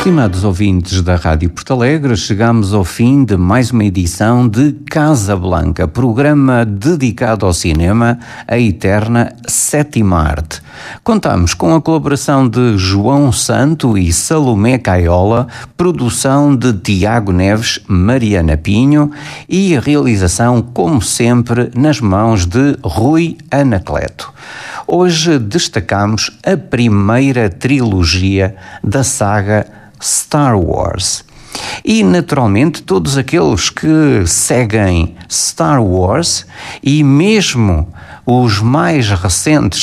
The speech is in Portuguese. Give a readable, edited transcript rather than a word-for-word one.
Estimados ouvintes da Rádio Porto Alegre, chegamos ao fim de mais uma edição de Casa Blanca, programa dedicado ao cinema, a eterna sétima arte. Contamos com a colaboração de João Santo e Salomé Caiola, produção de Tiago Neves, Mariana Pinho e a realização, como sempre, nas mãos de Rui Anacleto. Hoje destacamos a primeira trilogia da saga Star Wars. E, naturalmente, todos aqueles que seguem Star Wars e mesmo os mais recentes